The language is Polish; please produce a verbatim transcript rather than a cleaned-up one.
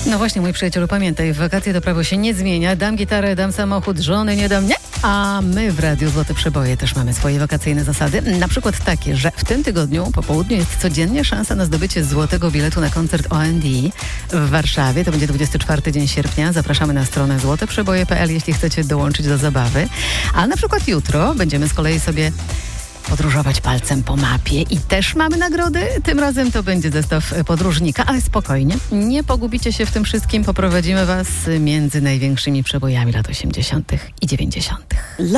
No właśnie, mój przyjacielu, pamiętaj, w wakacje to prawo się nie zmienia. Dam gitarę, dam samochód, żony nie dam, nie? A my w Radiu Złote Przeboje też mamy swoje wakacyjne zasady. Na przykład takie, że w tym tygodniu po południu jest codziennie szansa na zdobycie złotego biletu na koncert O N D w Warszawie. To będzie dwudziestego czwartego dzień sierpnia. Zapraszamy na stronę złote przeboje kropka p l, jeśli chcecie dołączyć do zabawy. A na przykład jutro będziemy z kolei sobie podróżować palcem po mapie i też mamy nagrody. Tym razem to będzie zestaw podróżnika, ale spokojnie, nie pogubicie się w tym wszystkim. Poprowadzimy was między największymi przebojami lat osiemdziesiątych i dziewięćdziesiątych.